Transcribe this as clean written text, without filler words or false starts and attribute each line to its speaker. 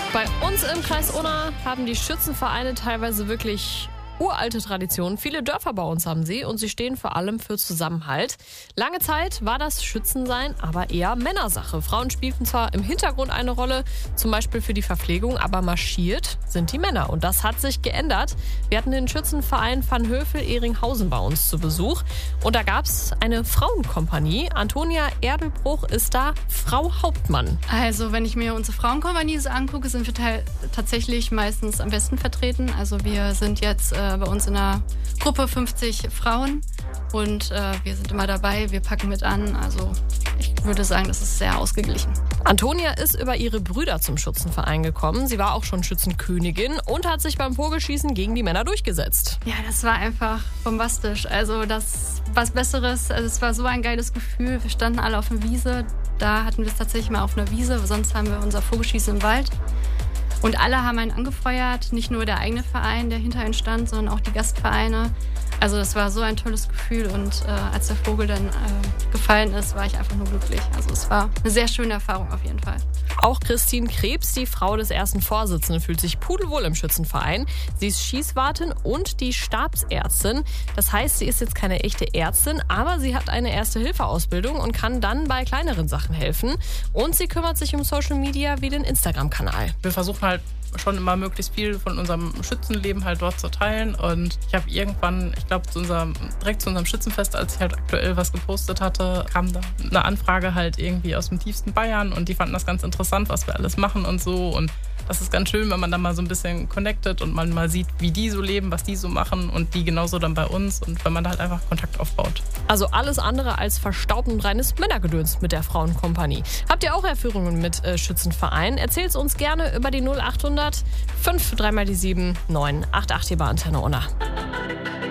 Speaker 1: Bei uns im Kreis Unna haben die Schützenvereine teilweise wirklich uralte Traditionen. Viele Dörfer bei uns haben sie und sie stehen vor allem für Zusammenhalt. Lange Zeit war das Schützensein aber eher Männersache. Frauen spielten zwar im Hintergrund eine Rolle, zum Beispiel für die Verpflegung, aber marschiert sind die Männer. Und das hat sich geändert. Wir hatten den Schützenverein Vanhövel-Ehringhausen bei uns zu Besuch. Und da gab es eine Frauenkompanie. Antonia Erdelbruch ist da Frau Hauptmann.
Speaker 2: Also wenn ich mir unsere Frauenkompanie so angucke, sind wir tatsächlich meistens am besten vertreten. Also wir sind jetzt bei uns in der Gruppe 50 Frauen und wir sind immer dabei, wir packen mit an. Also ich würde sagen, das ist sehr ausgeglichen.
Speaker 1: Antonia ist über ihre Brüder zum Schützenverein gekommen. Sie war auch schon Schützenkönigin und hat sich beim Vogelschießen gegen die Männer durchgesetzt.
Speaker 2: Ja, das war einfach bombastisch. Also das was Besseres. Also es war so ein geiles Gefühl. Wir standen alle auf einer Wiese. Da hatten wir es tatsächlich mal auf einer Wiese. Sonst haben wir unser Vogelschießen im Wald. Und alle haben einen angefeuert, nicht nur der eigene Verein, der hinter ihnen stand, sondern auch die Gastvereine. Also das war so ein tolles Gefühl und als der Vogel dann gefallen ist, war ich einfach nur glücklich. Also es war eine sehr schöne Erfahrung auf jeden Fall.
Speaker 1: Auch Christine Krebs, die Frau des ersten Vorsitzenden, fühlt sich pudelwohl im Schützenverein. Sie ist Schießwartin und die Stabsärztin. Das heißt, sie ist jetzt keine echte Ärztin, aber sie hat eine Erste-Hilfe-Ausbildung und kann dann bei kleineren Sachen helfen. Und sie kümmert sich um Social Media wie den Instagram-Kanal.
Speaker 3: Wir versuchen halt schon immer möglichst viel von unserem Schützenleben halt dort zu teilen. Und ich habe irgendwann, ich glaube direkt zu unserem Schützenfest, als ich halt aktuell was gepostet hatte, kam da eine Anfrage halt irgendwie aus dem tiefsten Bayern und die fanden das ganz interessant, was wir alles machen und so. Und das ist ganz schön, wenn man dann mal so ein bisschen connected und man mal sieht, wie die so leben, was die so machen und die genauso dann bei uns und wenn man da halt einfach Kontakt aufbaut.
Speaker 1: Also alles andere als verstaubt und reines Männergedöns mit der Frauenkompanie. Habt ihr auch Erfahrungen mit Schützenvereinen? Erzählt's uns gerne über die 0800 5 3 mal die 7 988 hier bei Antenne Unna.